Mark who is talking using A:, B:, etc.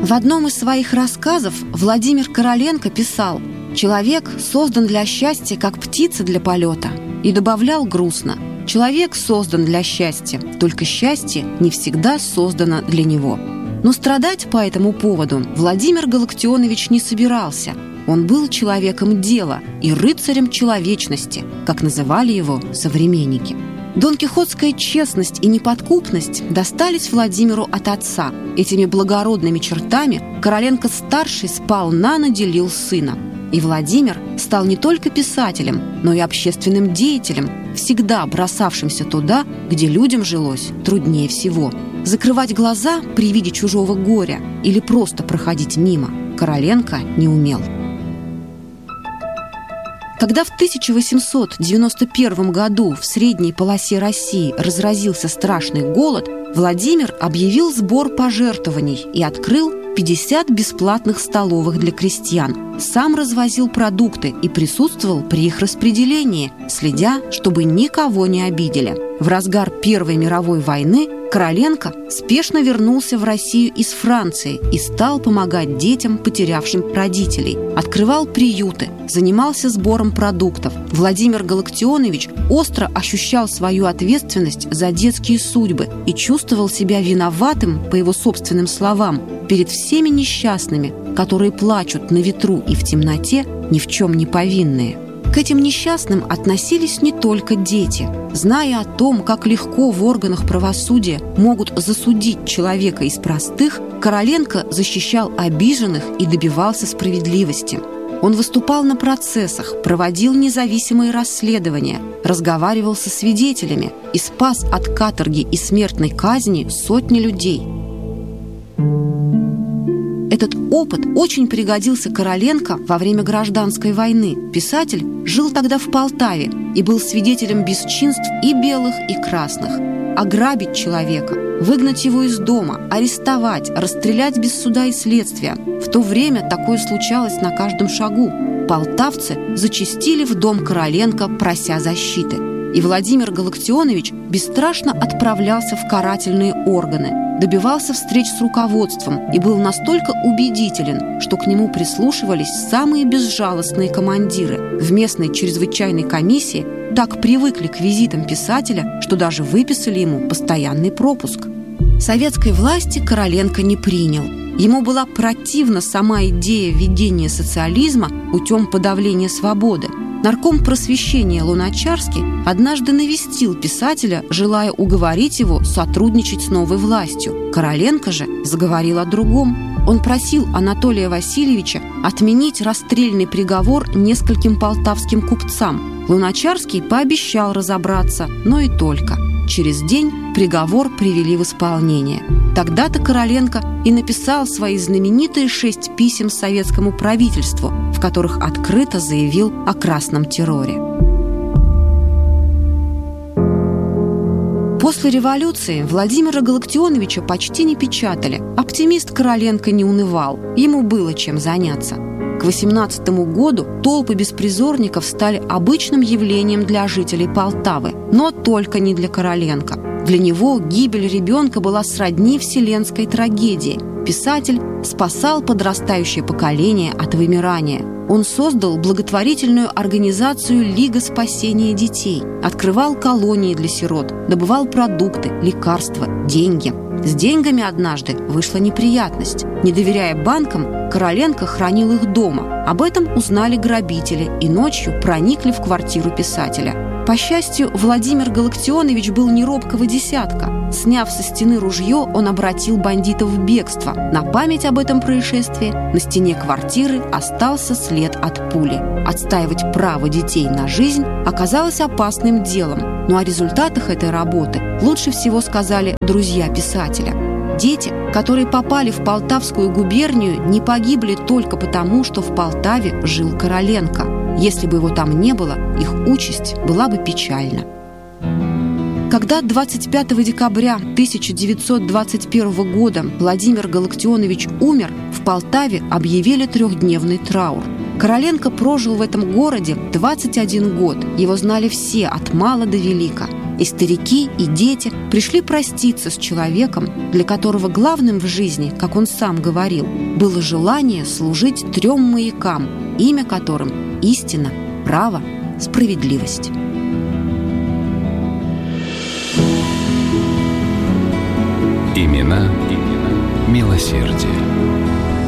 A: В одном из своих рассказов Владимир Короленко писал: «Человек создан для счастья, как птица для полета». И добавлял грустно: «Человек создан для счастья, только счастье не всегда создано для него». Но страдать по этому поводу Владимир Галактионович не собирался. Он был человеком дела и рыцарем человечности, как называли его современники. Донкихотская честность и неподкупность достались Владимиру от отца. Этими благородными чертами Короленко-старший сполна наделил сына. И Владимир стал не только писателем, но и общественным деятелем, всегда бросавшимся туда, где людям жилось труднее всего. Закрывать глаза при виде чужого горя или просто проходить мимо Короленко не умел. Когда в 1891 году в средней полосе России разразился страшный голод, Владимир объявил сбор пожертвований и открыл 50 бесплатных столовых для крестьян. Сам развозил продукты и присутствовал при их распределении, следя, чтобы никого не обидели. В разгар Первой мировой войны Короленко спешно вернулся в Россию из Франции и стал помогать детям, потерявшим родителей. Открывал приюты, занимался сбором продуктов. Владимир Галактионович остро ощущал свою ответственность за детские судьбы и чувствовал себя виноватым, по его собственным словам, перед всеми несчастными, которые плачут на ветру и в темноте, ни в чем не повинные. К этим несчастным относились не только дети. Зная о том, как легко в органах правосудия могут засудить человека из простых, Короленко защищал обиженных и добивался справедливости. Он выступал на процессах, проводил независимые расследования, разговаривал со свидетелями и спас от каторги и смертной казни сотни людей. Этот опыт очень пригодился Короленко во время гражданской войны. Писатель жил тогда в Полтаве и был свидетелем бесчинств и белых, и красных. Ограбить человека, выгнать его из дома, арестовать, расстрелять без суда и следствия. В то время такое случалось на каждом шагу. Полтавцы зачастили в дом Короленко, прося защиты. И Владимир Галактионович бесстрашно отправлялся в карательные органы, добивался встреч с руководством и был настолько убедителен, что к нему прислушивались самые безжалостные командиры. В местной чрезвычайной комиссии так привыкли к визитам писателя, что даже выписали ему постоянный пропуск. Советской власти Короленко не принял. Ему была противна сама идея введения социализма путем подавления свободы. Нарком просвещения Луначарский однажды навестил писателя, желая уговорить его сотрудничать с новой властью. Короленко же заговорил о другом. Он просил Анатолия Васильевича отменить расстрельный приговор нескольким полтавским купцам. Луначарский пообещал разобраться, но и только. Через день приговор привели в исполнение. Тогда-то Короленко и написал свои знаменитые 6 писем советскому правительству, в которых открыто заявил о красном терроре. После революции Владимира Галактионовича почти не печатали. Оптимист Короленко не унывал, ему было чем заняться. К 18 году толпы беспризорников стали обычным явлением для жителей Полтавы, но только не для Короленко. Для него гибель ребенка была сродни вселенской трагедии. Писатель спасал подрастающее поколение от вымирания. Он создал благотворительную организацию «Лига спасения детей», открывал колонии для сирот, добывал продукты, лекарства, деньги. С деньгами однажды вышла неприятность. Не доверяя банкам, Короленко хранил их дома. Об этом узнали грабители и ночью проникли в квартиру писателя. По счастью, Владимир Галактионович был не робкого десятка. Сняв со стены ружье, он обратил бандитов в бегство. На память об этом происшествии на стене квартиры остался след от пули. Отстаивать право детей на жизнь оказалось опасным делом. Но о результатах этой работы лучше всего сказали друзья писателя. Дети, которые попали в Полтавскую губернию, не погибли только потому, что в Полтаве жил Короленко. Если бы его там не было, их участь была бы печальна. Когда 25 декабря 1921 года Владимир Галактионович умер, в Полтаве объявили 3-дневный траур. Короленко прожил в этом городе 21 год. Его знали все, от мала до велика. И старики, и дети пришли проститься с человеком, для которого главным в жизни, как он сам говорил, было желание служить 3 маякам, имя которым – истина, право, справедливость.
B: Имена милосердия.